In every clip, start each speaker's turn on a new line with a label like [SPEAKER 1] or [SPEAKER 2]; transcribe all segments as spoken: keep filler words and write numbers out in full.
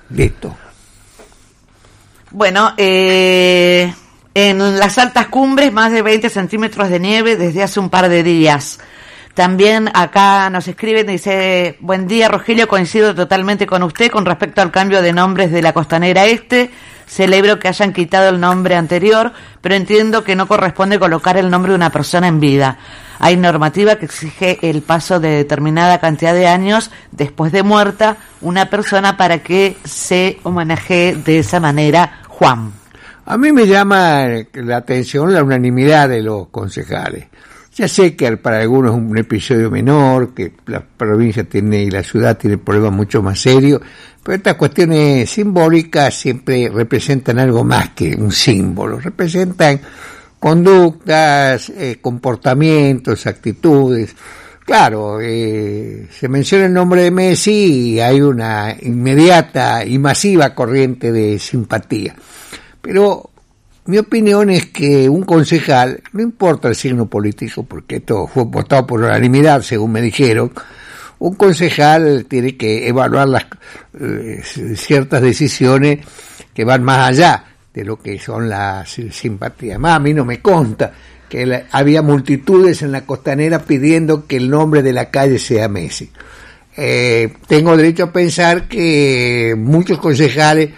[SPEAKER 1] Listo.
[SPEAKER 2] Bueno, eh, en las altas cumbres más de veinte centímetros de nieve desde hace un par de días. También acá nos escriben y dice: buen día, Rogelio, coincido totalmente con usted con respecto al cambio de nombres de la Costanera Este. Celebro que hayan quitado el nombre anterior, pero entiendo que no corresponde colocar el nombre de una persona en vida. Hay normativa que exige el paso de determinada cantidad de años después de muerta una persona para que se homenajee de esa manera. Juan.
[SPEAKER 1] A mí me llama la atención la unanimidad de los concejales. Ya sé que para algunos es un episodio menor, que la provincia tiene y la ciudad tiene problemas mucho más serios, pero estas cuestiones simbólicas siempre representan algo más que un símbolo, representan conductas, eh, comportamientos, actitudes. Claro, eh, se menciona el nombre de Messi y hay una inmediata y masiva corriente de simpatía, pero mi opinión es que un concejal, no importa el signo político, porque esto fue votado por unanimidad, según me dijeron, un concejal tiene que evaluar las eh, ciertas decisiones que van más allá de lo que son las simpatías. Más a mí no me consta que la, había multitudes en la Costanera pidiendo que el nombre de la calle sea Messi. Eh, tengo derecho a pensar que muchos concejales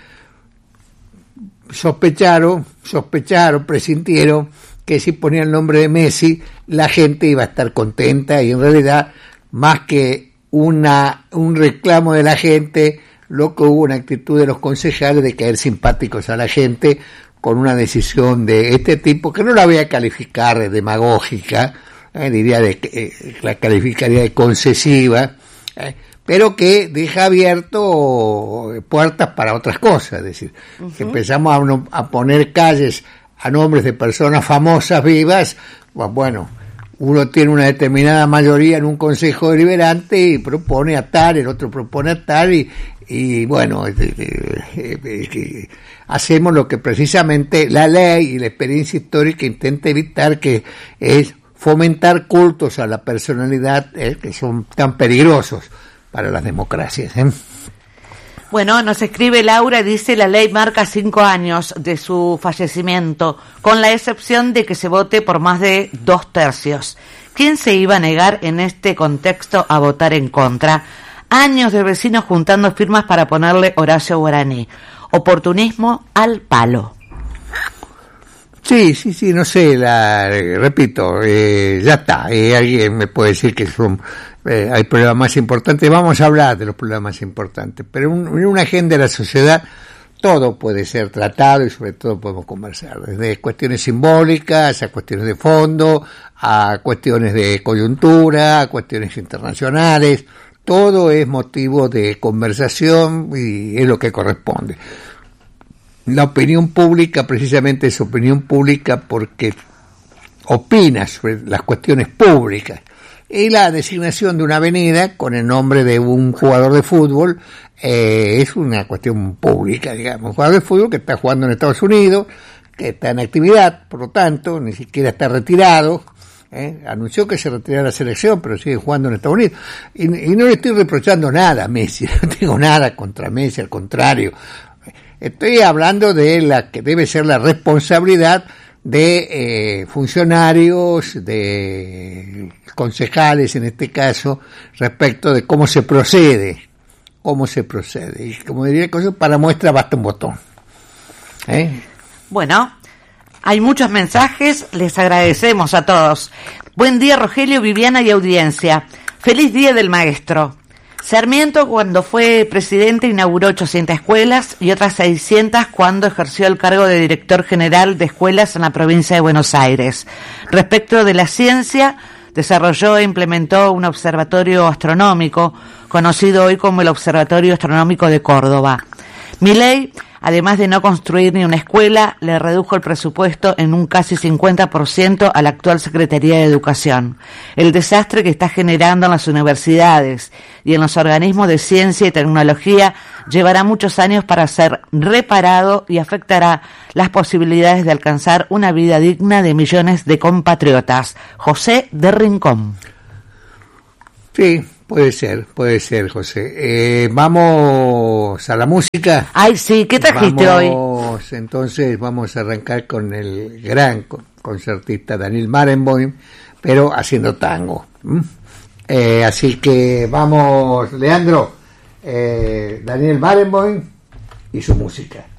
[SPEAKER 1] sospecharon, sospecharon, presintieron que si ponía el nombre de Messi, la gente iba a estar contenta, y en realidad, más que una un reclamo de la gente, lo que hubo una actitud de los concejales de caer simpáticos a la gente con una decisión de este tipo, que no la voy a calificar de demagógica, eh, diría de eh, la calificaría de concesiva, eh, pero que deja abierto puertas para otras cosas, es decir, uh-huh. que empezamos a, uno, a poner calles a nombres de personas famosas vivas, pues bueno, uno tiene una determinada mayoría en un consejo deliberante y propone a tal, el otro propone a tal, y, y bueno, eh, eh, eh, hacemos lo que precisamente la ley y la experiencia histórica intenta evitar, que es fomentar cultos a la personalidad eh, que son tan peligrosos para las democracias. ¿eh?
[SPEAKER 2] Bueno, nos escribe Laura, dice: la ley marca cinco años de su fallecimiento, con la excepción de que se vote por más de dos tercios. ¿Quién se iba a negar en este contexto a votar en contra? Años de vecinos juntando firmas para ponerle Horacio Guaraní. Oportunismo al palo.
[SPEAKER 1] Sí, sí, sí, no sé, la repito, eh, ya está, eh, alguien me puede decir que son, eh, hay problemas más importantes, vamos a hablar de los problemas más importantes, pero un, en una agenda de la sociedad todo puede ser tratado y sobre todo podemos conversar, desde cuestiones simbólicas a cuestiones de fondo, a cuestiones de coyuntura, a cuestiones internacionales, todo es motivo de conversación y es lo que corresponde. La opinión pública precisamente es opinión pública porque opina sobre las cuestiones públicas. Y la designación de una avenida con el nombre de un jugador de fútbol eh, es una cuestión pública, digamos. Un jugador de fútbol que está jugando en Estados Unidos, que está en actividad, por lo tanto, ni siquiera está retirado. Eh, anunció que se retirará la selección, pero sigue jugando en Estados Unidos. Y, y no le estoy reprochando nada a Messi, no tengo nada contra Messi, al contrario. Estoy hablando de la que debe ser la responsabilidad de eh, funcionarios, de concejales en este caso, respecto de cómo se procede, cómo se procede. Y como diría el consejo, para muestra basta un botón. ¿Eh?
[SPEAKER 2] Bueno, hay muchos mensajes, les agradecemos a todos. Buen día, Rogelio, Viviana y audiencia. Feliz Día del Maestro. Sarmiento, cuando fue presidente, inauguró ochocientas escuelas y otras seiscientas cuando ejerció el cargo de director general de escuelas en la provincia de Buenos Aires. Respecto de la ciencia, desarrolló e implementó un observatorio astronómico, conocido hoy como el Observatorio Astronómico de Córdoba. Milei, además de no construir ni una escuela, le redujo el presupuesto en un casi cincuenta por ciento a la actual Secretaría de Educación. El desastre que está generando en las universidades y en los organismos de ciencia y tecnología llevará muchos años para ser reparado y afectará las posibilidades de alcanzar una vida digna de millones de compatriotas. José de Rincón.
[SPEAKER 1] Sí, puede ser, puede ser, José. Eh, vamos a la música.
[SPEAKER 2] Ay, sí, ¿qué trajiste
[SPEAKER 1] vamos,
[SPEAKER 2] hoy?
[SPEAKER 1] Entonces vamos a arrancar con el gran concertista Daniel Barenboim, pero haciendo tango. ¿Mm? Eh, así que vamos, Leandro, eh, Daniel Barenboim y su música.